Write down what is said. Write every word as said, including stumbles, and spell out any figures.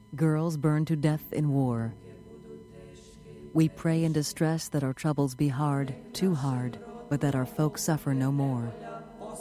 girls burned to death in war. We pray in distress that our troubles be hard, too hard, but that our folk suffer no more.